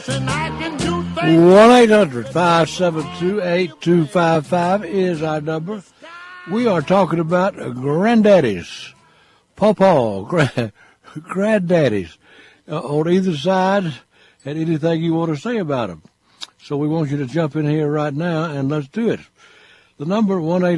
1-800-572-8255 is our number. We are talking about granddaddies, pawpaw, granddaddies on either side, and anything you want to say about them. So we want you to jump in here right now, and let's do it. The number,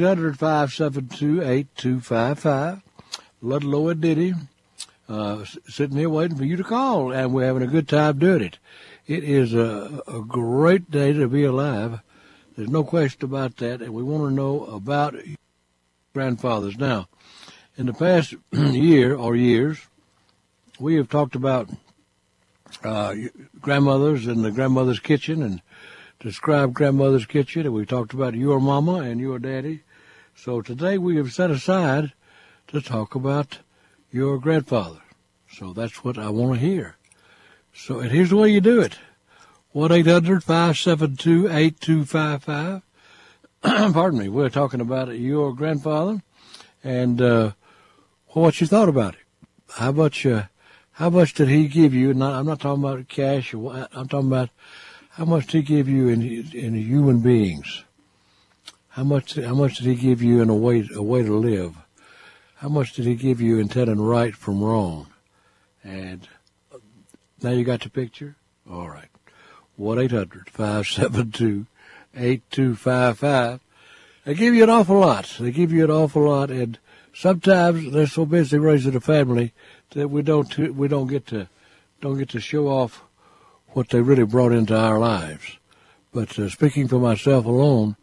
1-800-572-8255. Ludlow and Diddy, sitting here waiting for you to call, and we're having a good time doing it. It is a great day to be alive. There's no question about that, and we want to know about grandfathers. Now, in the past year or years, we have talked about grandmothers and the grandmother's kitchen and described grandmother's kitchen, and we talked about your mama and your daddy. So today we have set aside to talk about your grandfather. So that's what I want to hear. So, and here's the way you do it. 1-800-572-8255. Pardon me. We're talking about your grandfather and what you thought about it. How much did he give you? I'm not talking about cash. I'm talking about how much did he give you in human beings. How much did he give you in a way to live? How much did he give you in telling right from wrong? And now you got the picture? All right. 1-800-572-8255. They give you an awful lot. And sometimes they're so busy raising a family that we don't get to show off what they really brought into our lives. But speaking for myself alone,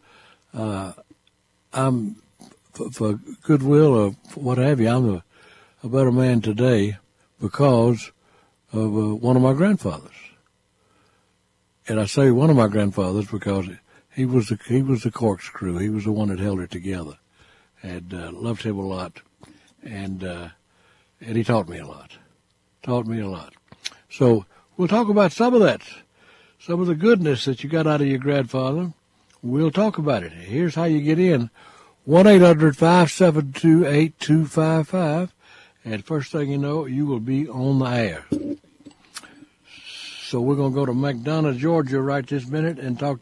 I'm for goodwill or what have you. I'm a better man today because of one of my grandfathers. And I say one of my grandfathers because he was the corkscrew. He was the one that held it together. And loved him a lot. And he taught me a lot. So we'll talk about some of that, some of the goodness that you got out of your grandfather. We'll talk about it. Here's how you get in. 1-800-572-8255. And first thing you know, you will be on the air. So we're going to go to McDonough, Georgia right this minute and talk